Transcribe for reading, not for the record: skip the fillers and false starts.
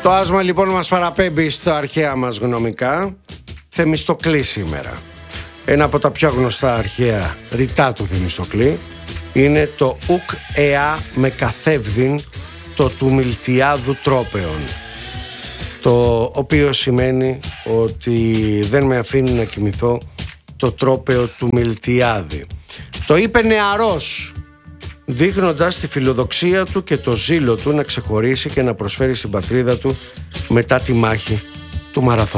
Το άσμα λοιπόν μας παραπέμπει στα αρχαία μας γνωμικά. Θεμιστοκλή σήμερα. Ένα από τα πιο γνωστά αρχαία ρητά του Θεμιστοκλή είναι το ουκ εά με καθεύδιν το του Μιλτιάδου τρόπεων, το οποίο σημαίνει ότι δεν με αφήνει να κοιμηθώ το τρόπεο του Μιλτιάδη. Το είπε νεαρός, δείχνοντας τη φιλοδοξία του και το ζήλο του να ξεχωρίσει και να προσφέρει στην πατρίδα του μετά τη μάχη του Μαραθώνα.